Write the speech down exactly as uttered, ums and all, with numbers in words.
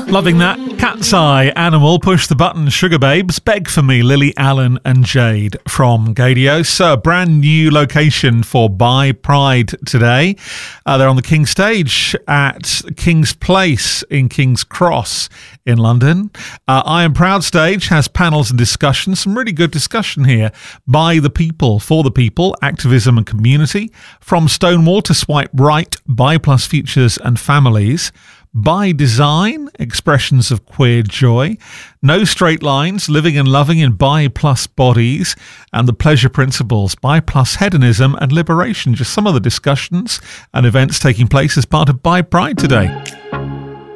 Loving that. Cat's Eye, Animal, Push the Button, Sugar Babes, Beg for Me, Lily Allen and Jade from Gadio. So a brand new location for Bi Pride today. Uh, they're on the King's Stage at King's Place in King's Cross in London. Uh, I Am Proud Stage has panels and discussions. Some really good discussion here. By the people, for the people, activism and community. From Stonewall to Swipe Right, Bi Plus Futures and Families. By Design, expressions of queer joy. No Straight Lines, living and loving in Bi Plus bodies. And the pleasure principles, Bi Plus hedonism and liberation. Just some of the discussions and events taking place as part of Bi Pride today.